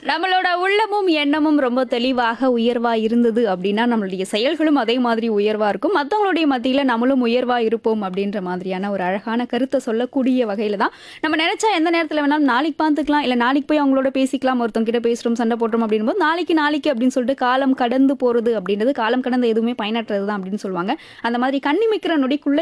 நம்மளோட உள்ளமும் எண்ணமும் ரொம்ப தெளிவாக உயர்வா இருந்தது அப்படின்னா நம்மளுடைய செயல்களும் அதே மாதிரி உயர்வா இருக்கும். மத்தவங்களுடைய மத்தியில நம்மளும் உயர்வா இருப்போம் அப்படின்ற மாதிரியான ஒரு அழகான கருத்தை சொல்லக்கூடிய வகையில தான் நம்ம நினைச்சா எந்த நேரத்துல வேணாலும் நாளைக்கு பார்த்துக்கலாம், இல்ல நாளைக்கு போய் அவங்களோட பேசிக்கலாம், ஒருத்தவங்க கிட்ட பேசுறோம், சண்டை போடுறோம் அப்படின்போது நாளைக்கு நாளைக்கு அப்படின்னு சொல்லிட்டு காலம் கடந்து போறது அப்படின்றது காலம் கடந்த எதுவுமே பயனற்றது தான் அப்படின்னு சொல்லுவாங்க. அந்த மாதிரி கண்ணிமைக்கிற நொடிக்குள்ள